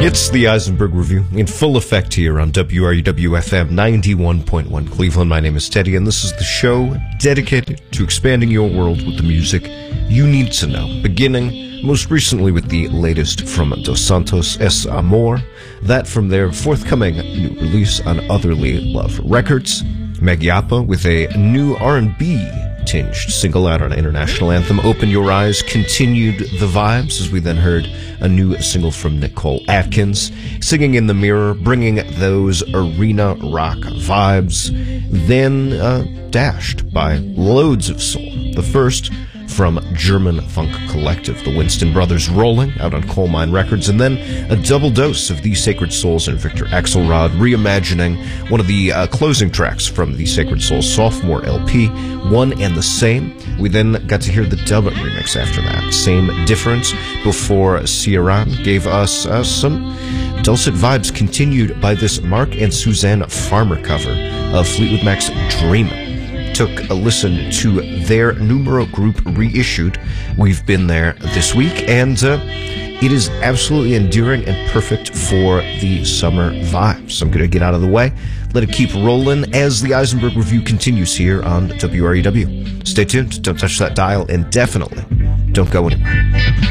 It's the Eisenberg Review in full effect here on WRUW-FM 91.1 Cleveland. My name is Teddy, and this is the show dedicated to expanding your world with the music you need to know, beginning most recently with the latest from Dos Santos Es Amor, that from their forthcoming new release on Otherly Love Records. Meg Yappa with a new R&B tinged single out on International Anthem. Open Your Eyes continued the vibes as we then heard a new single from Nicole Atkins, Singing in the Mirror, bringing those arena rock vibes, then dashed by loads of soul. The first from German funk collective, the Winston Brothers, Rolling, out on Coal Mine Records, and then a double dose of The Sacred Souls and Victor Axelrod, reimagining one of the closing tracks from The Sacred Souls sophomore LP, One and the Same. We then got to hear the dub remix after that, Same Difference, before Ciaran gave us some dulcet vibes continued by this Mark and Suzanne Farmer cover of Fleetwood Mac's Dreamin'. Took a listen to their Numero group reissued, We've Been There, this week, and it is absolutely endearing and perfect for the summer vibes. I'm going to get out of the way, let it keep rolling as the Eisenberg Review continues here on WRUW. Stay tuned, don't touch that dial, and definitely don't go anywhere.